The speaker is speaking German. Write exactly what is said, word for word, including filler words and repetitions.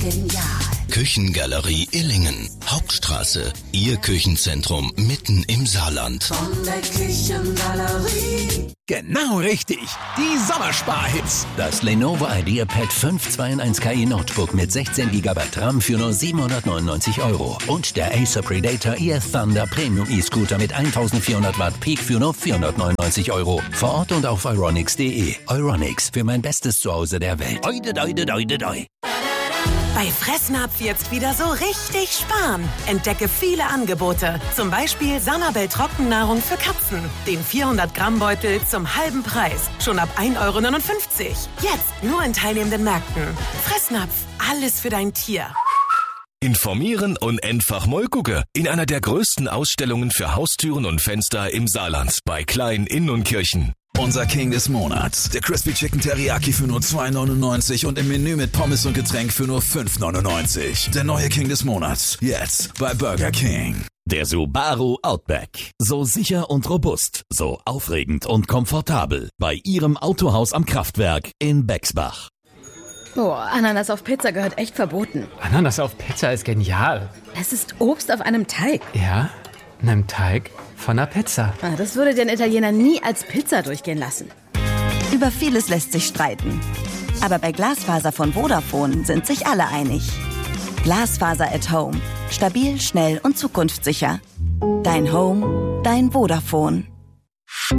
genial. Küchengalerie Illingen, Hauptstraße, Ihr Küchenzentrum mitten im Saarland. Von der Küchengalerie. Genau richtig, die Sommersparhits. Das Lenovo IdeaPad fünf zwei in eins K I Notebook mit sechzehn Gigabyte RAM für nur siebenhundertneunundneunzig Euro. Und der Acer Predator E F Thunder Premium E-Scooter mit eintausendvierhundert Watt Peak für nur vierhundertneunundneunzig Euro. Vor Ort und auf euronics punkt de. Euronics, für mein bestes Zuhause der Welt. Oide, oide, oide, oide. Bei Fressnapf jetzt wieder so richtig sparen. Entdecke viele Angebote. Zum Beispiel Sanabel Trockennahrung für Katzen. Den vierhundert Gramm Beutel zum halben Preis. Schon ab ein Euro neunundfünfzig. Jetzt nur in teilnehmenden Märkten. Fressnapf, alles für dein Tier. Informieren und einfach mal gucken. In einer der größten Ausstellungen für Haustüren und Fenster im Saarland. Bei Klein Inn und Kirchen. Unser King des Monats. Der Crispy Chicken Teriyaki für nur zwei neunundneunzig und im Menü mit Pommes und Getränk für nur fünf neunundneunzig. Der neue King des Monats. Jetzt bei Burger King. Der Subaru Outback. So sicher und robust. So aufregend und komfortabel. Bei Ihrem Autohaus am Kraftwerk in Bexbach. Boah, Ananas auf Pizza gehört echt verboten. Ananas auf Pizza ist genial. Es ist Obst auf einem Teig. Ja, einem Teig von einer Pizza. Ah, das würde den Italiener nie als Pizza durchgehen lassen. Über vieles lässt sich streiten. Aber bei Glasfaser von Vodafone sind sich alle einig. Glasfaser at Home. Stabil, schnell und zukunftssicher. Dein Home, dein Vodafone.